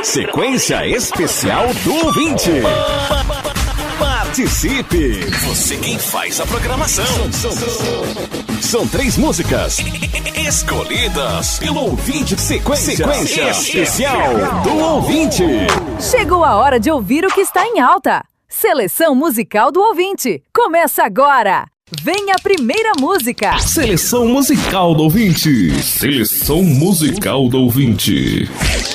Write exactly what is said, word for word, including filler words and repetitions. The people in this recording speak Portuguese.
Sequência especial do ouvinte. Participe! Você quem faz a programação. São, são, são, são três músicas escolhidas pelo ouvinte. Sequência, Sequência especial do ouvinte. Chegou a hora de ouvir o que está em alta. Seleção musical do ouvinte. Começa agora. Vem a primeira música. Seleção musical do ouvinte. Seleção musical do ouvinte.